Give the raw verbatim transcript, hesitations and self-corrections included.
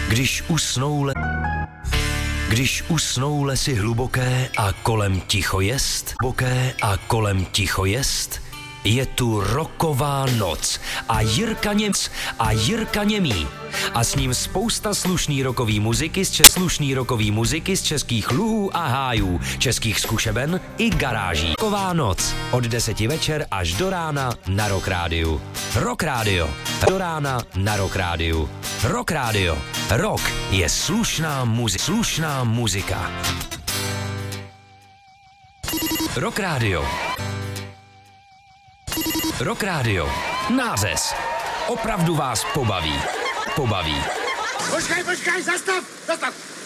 Když usnou le... Když usnou lesy hluboké a kolem ticho jest, boké a kolem ticho jest, je tu roková noc a Jirka Němc a Jirka Němý. A s ním spousta slušný rokový muziky z čes, slušný rokový muziky z českých luhů a hájů, českých zkušeben i garáží. Roková noc od deseti večer až do rána na Rock Rádiu. Rock Rádio. Do rána na Rock Rádiu. Rock Rádio. Rock je slušná muzika. Slušná muzika. Rock Rádio. Rock Rádio. Nářez. Opravdu vás pobaví. Pobaví. Počkej, počkej, zastav, zastav.